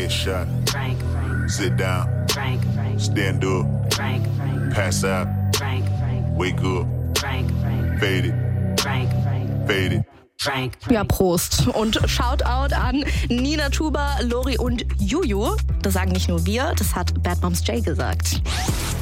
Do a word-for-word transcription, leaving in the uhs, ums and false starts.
Headshot. Frank, Frank. Sit down. Frank, Frank. Stand up. Frank, Frank. Pass out. Frank, Frank. Wake up. Frank, Frank. Fade it. Frank, Frank. Fade it. Frank, Frank. Ja, Prost und Shoutout an Nina Chuba, Lori und Juju. Das sagen nicht nur wir, das hat Bad Moms J gesagt.